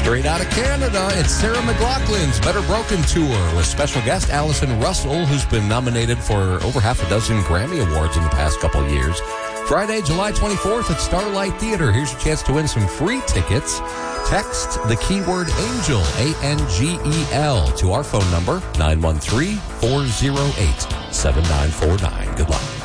Straight out of Canada, it's Sarah McLachlan's Better Broken Tour with special guest Allison Russell, who's been nominated for over half a dozen Grammy Awards in the past couple of years. Friday, July 24th at Starlight Theater. Here's your chance to win some free tickets. Text the keyword ANGEL, ANGEL, to our phone number, 913-408-7949. Good luck.